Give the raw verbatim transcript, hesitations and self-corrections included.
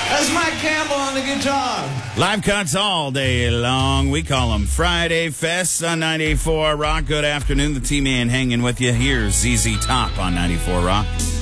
That's Mike Campbell on the guitar. Live cuts all day long. We call them Friday Fests on ninety-four Rock. Good afternoon. The T-Man hanging with you. Here's Z Z Top on ninety-four Rock.